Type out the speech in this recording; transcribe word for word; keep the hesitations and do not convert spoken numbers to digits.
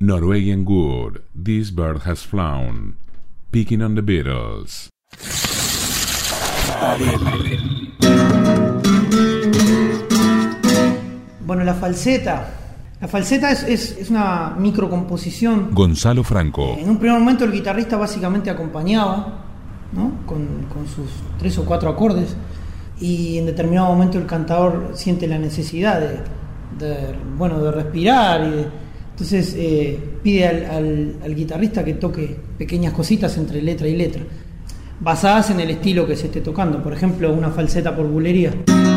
Norwegian Wood, This Bird Has Flown, Picking on the Beatles. Bueno, la falseta. La falseta es, es, es una microcomposición. Gonzalo Franco. En un primer momento el guitarrista básicamente acompañaba, ¿no? con, con sus tres o cuatro acordes, y en determinado momento el cantador siente la necesidad de, de, bueno, de respirar, y de, entonces eh, pide al, al, al guitarrista que toque pequeñas cositas entre letra y letra, basadas en el estilo que se esté tocando. Por ejemplo, una falseta por bulería.